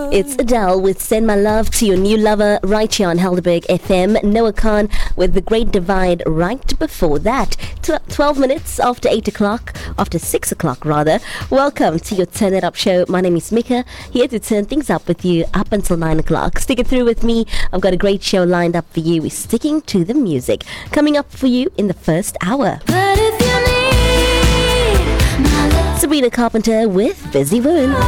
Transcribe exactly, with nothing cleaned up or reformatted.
It's Adele with Send My Love to Your New Lover right here on Helderberg F M. Noah Khan with The Great Divide right before that. Tw- twelve minutes after eight o'clock, after six o'clock rather. Welcome to your Turn It Up show. My name is Mika, here to turn things up with you up until nine o'clock. Stick it through with me. I've got a great show lined up for you. We're sticking to the music. Coming up for you in the first hour. But if you need my love. Sabrina Carpenter with Busy Wound.